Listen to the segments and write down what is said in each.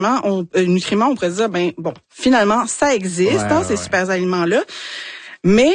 nutriments, on pourrait dire, ben bon, finalement, ça existe, ces super aliments-là. Mais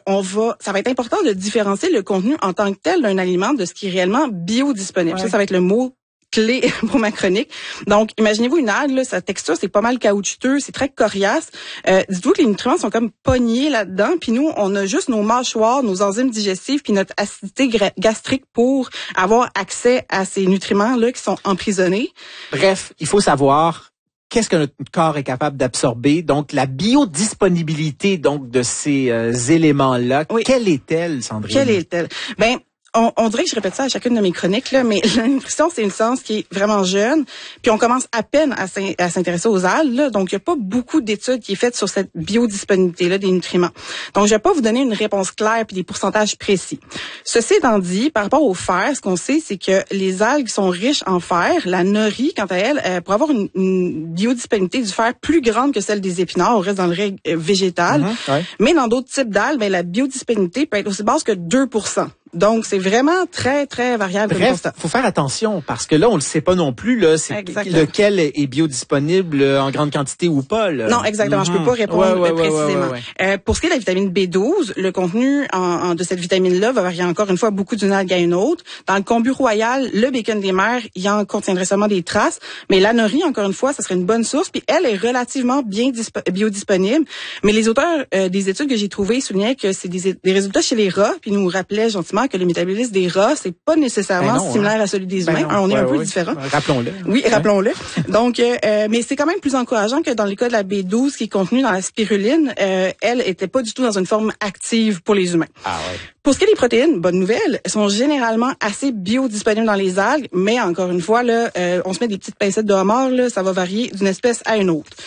ça va être important de différencier le contenu en tant que tel d'un aliment de ce qui est réellement biodisponible. Ça va être le mot clé pour ma chronique. Donc, imaginez-vous une algue, là, sa texture, c'est pas mal caoutchouteux, c'est très coriace. Dites-vous que les nutriments sont comme pognés là-dedans, puis nous, on a juste nos mâchoires, nos enzymes digestives, puis notre acidité gastrique pour avoir accès à ces nutriments-là qui sont emprisonnés. Bref, il faut savoir qu'est-ce que notre corps est capable d'absorber. Donc, la biodisponibilité donc de ces éléments-là, quelle est-elle, Sandrine? Quelle est-elle? Ben, on dirait que je répète ça à chacune de mes chroniques, là, mais la nutrition, c'est une science qui est vraiment jeune, puis on commence à peine à s'intéresser aux algues, là, donc il n'y a pas beaucoup d'études qui est faites sur cette biodisponibilité-là des nutriments. Donc, je vais pas vous donner une réponse claire puis des pourcentages précis. Ceci étant dit, par rapport au fer, ce qu'on sait, c'est que les algues sont riches en fer. La nori, quant à elle, pour avoir une biodisponibilité du fer plus grande que celle des épinards, on reste dans le règle végétal. Mais dans d'autres types d'algues, ben, la biodisponibilité peut être aussi basse que 2%. Donc, c'est vraiment très, très variable. Bref, faut faire attention parce que là, on le sait pas non plus, là, c'est lequel est biodisponible en grande quantité ou pas, là. Non, exactement. Je peux pas répondre précisément. Pour ce qui est de la vitamine B12, le contenu de cette vitamine-là va varier encore une fois beaucoup d'une algue à une autre. Dans le kombu royal, le bacon des mers, il en contiendrait seulement des traces. Mais la nori, encore une fois, ça serait une bonne source. Puis elle est relativement bien biodisponible. Mais les auteurs des études que j'ai trouvées soulignaient que c'est des résultats chez les rats, puis nous rappelaient gentiment que le métabolisme des rats, c'est pas nécessairement similaire à celui des humains. On est un peu différent. Rappelons-le. Oui, rappelons-le. Donc, mais c'est quand même plus encourageant que dans le cas de la B12 qui est contenue dans la spiruline, elle était pas du tout dans une forme active pour les humains. Pour ce qui est des protéines, bonne nouvelle, elles sont généralement assez biodisponibles dans les algues, mais encore une fois, là, on se met des petites pincettes de homard, là, ça va varier d'une espèce à une autre.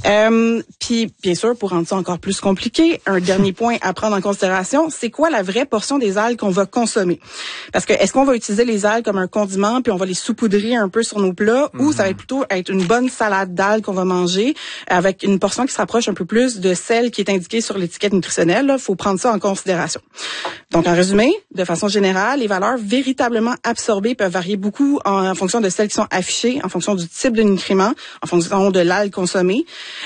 Puis, bien sûr, pour rendre ça encore plus compliqué, un dernier point à prendre en considération, c'est quoi la vraie portion des algues qu'on va consommer? Parce que est-ce qu'on va utiliser les algues comme un condiment, puis on va les saupoudrer un peu sur nos plats, ou ça va plutôt être une bonne salade d'algues qu'on va manger avec une portion qui se rapproche un peu plus de celle qui est indiquée sur l'étiquette nutritionnelle? Il faut prendre ça en considération. Donc, en résumé, de façon générale, les valeurs véritablement absorbées peuvent varier beaucoup en fonction de celles qui sont affichées, en fonction du type de nutriments, en fonction de l'algue consommée.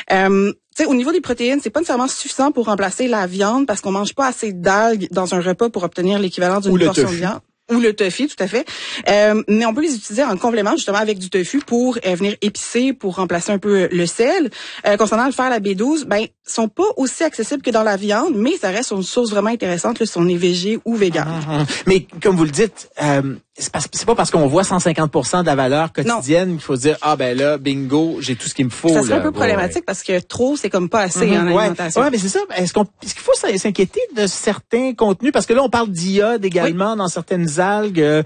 Au niveau des protéines, c'est pas nécessairement suffisant pour remplacer la viande parce qu'on mange pas assez d'algues dans un repas pour obtenir l'équivalent d'une portion de viande. Ou le tofu, tout à fait. Mais on peut les utiliser en complément, justement, avec du tofu pour venir épicer, pour remplacer un peu le sel. Concernant le fer, la B12, sont pas aussi accessibles que dans la viande, mais ça reste une source vraiment intéressante là, si on est végé ou vegan. Mais comme vous le dites, c'est pas parce qu'on voit 150% de la valeur quotidienne qu'il faut se dire là, bingo, j'ai tout ce qu'il me faut. Ça serait un peu problématique parce que trop, c'est comme pas assez en alimentation. Ouais, mais c'est ça. Est-ce qu'il faut s'inquiéter de certains contenus? Parce que là, on parle d'iode également dans certaines algues.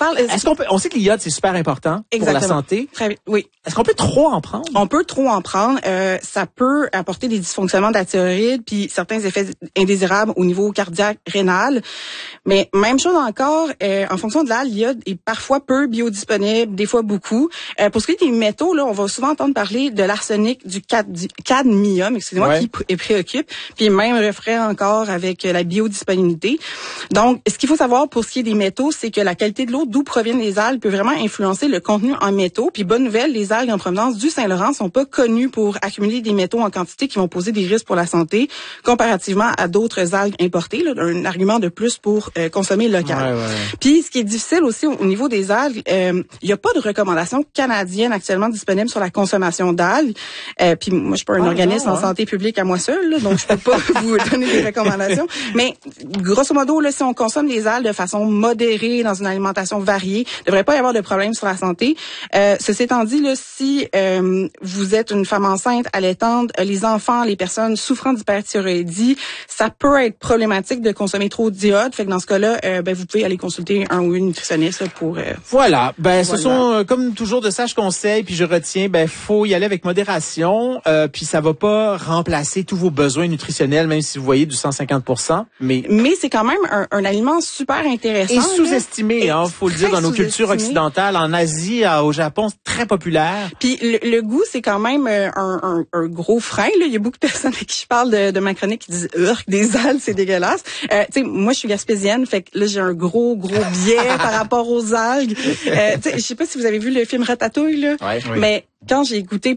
On sait que l'iode, c'est super important pour la santé. Oui. Est-ce qu'on peut trop en prendre? On peut trop en prendre. Ça peut apporter des dysfonctionnements de la thyroïde puis certains effets indésirables au niveau cardiaque, rénal. Mais même chose encore, en fonction de l'algue, l'iode est parfois peu biodisponible, des fois beaucoup. Pour ce qui est des métaux, là, on va souvent entendre parler de l'arsenic, du cadmium, excusez-moi, qui préoccupe. Puis même refrain encore avec la biodisponibilité. Donc, ce qu'il faut savoir pour ce qui est des métaux, c'est que la qualité de l'eau d'où proviennent les algues peut vraiment influencer le contenu en métaux. Puis bonne nouvelle, les algues en provenance du Saint-Laurent sont pas connues pour accumuler des métaux en quantité qui vont poser des risques pour la santé, comparativement à d'autres algues importées. Là, un argument de plus pour consommer local. Puis ce qui est difficile aussi au niveau des algues, il n'y a pas de recommandation canadienne actuellement disponible sur la consommation d'algues. Puis moi, je suis pas un organisme en santé publique à moi seul, là, donc je peux pas vous donner des recommandations. Mais grosso modo, là, si on consomme des algues de façon modérée, dans une alimentation variée, il ne devrait pas y avoir de problème sur la santé. Ceci étant dit, là, si vous êtes une femme enceinte, allaitante, les enfants, les personnes souffrant d'hyperthyroïdie, ça peut être problématique de consommer trop d'iode. Fait que dans ce cas-là, vous pouvez aller consulter un ou une nutritionniste là, pour... Voilà. Ce sont comme toujours de sages conseils. Puis je retiens, faut y aller avec modération. Puis ça va pas remplacer tous vos besoins nutritionnels, même si vous voyez du 150%. Mais c'est quand même un aliment super intéressant. Et sous-estimé, faut le dire, dans nos cultures occidentales. En Asie, au Japon, c'est très populaire. Puis le goût, c'est quand même un gros frein. Là. Il y a beaucoup de personnes avec qui je parle de ma chronique qui disent « des algues, c'est dégueulasse ». Moi, je suis gaspésienne, fait que là, j'ai un gros biais par rapport aux algues. Je sais pas si vous avez vu le film Ratatouille, là, Ouais, oui. mais quand j'ai goûté